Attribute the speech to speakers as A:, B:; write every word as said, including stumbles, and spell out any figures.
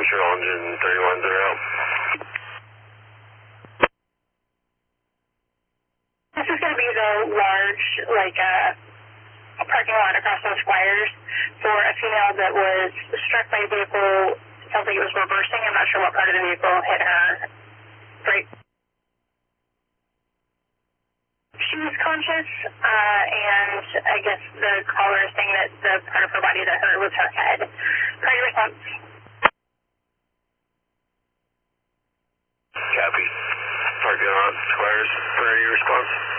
A: Control engine thirty-one zero.
B: This is going to be the large, like, uh, parking lot across from Squires for a female that was struck by a vehicle. It sounds like it was reversing. I'm not sure what part of the vehicle hit her. Right. She was conscious, uh, and I guess the caller is saying that the part of her body that hurt was her head. Prior response.
A: Copy. Parking lot, Squires, priority response.